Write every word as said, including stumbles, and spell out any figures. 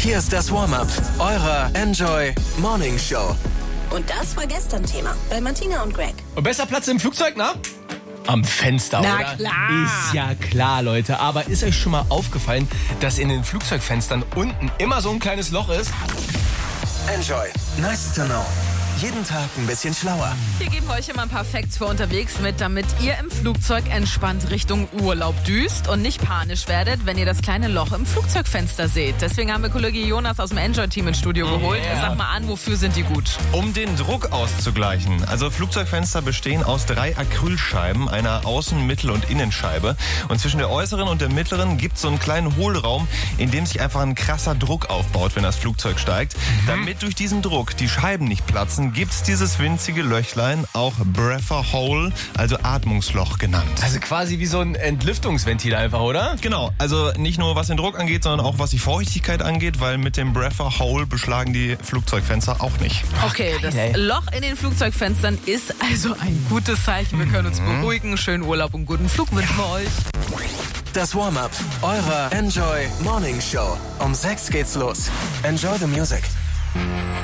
Hier ist das Warm-up eurer Enjoy Morning Show. Und das war gestern Thema bei Martina und Greg. Und besser Platz im Flugzeug, na? Am Fenster, Na oder? klar. Ist ja klar, Leute. Aber ist euch schon mal aufgefallen, dass in den Flugzeugfenstern unten immer so ein kleines Loch ist? Enjoy. Nice to know. Jeden Tag ein bisschen schlauer. Wir geben euch immer ein paar Facts für unterwegs mit, damit ihr im Flugzeug entspannt Richtung Urlaub düst und nicht panisch werdet, wenn ihr das kleine Loch im Flugzeugfenster seht. Deswegen haben wir Kollege Jonas aus dem Enjoy-Team ins Studio geholt. Yeah. Sag mal an, wofür sind die gut? Um den Druck auszugleichen. Also Flugzeugfenster bestehen aus drei Acrylscheiben, einer Außen-, Mittel- und Innenscheibe. Und zwischen der äußeren und der mittleren gibt es so einen kleinen Hohlraum, in dem sich einfach ein krasser Druck aufbaut, wenn das Flugzeug steigt. Mhm. Damit durch diesen Druck die Scheiben nicht platzen, gibt's dieses winzige Löchlein, auch Breather Hole, also Atmungsloch genannt. Also quasi wie so ein Entlüftungsventil einfach, oder? Genau, also nicht nur was den Druck angeht, sondern auch was die Feuchtigkeit angeht, weil mit dem Breather Hole beschlagen die Flugzeugfenster auch nicht. Okay, das ey. Loch in den Flugzeugfenstern ist also ein gutes Zeichen. Wir können uns beruhigen. Schönen Urlaub und guten Flug wünschen wir euch. Das Warm-up eurer Enjoy Morning Show. Um sechs geht's los. Enjoy the music.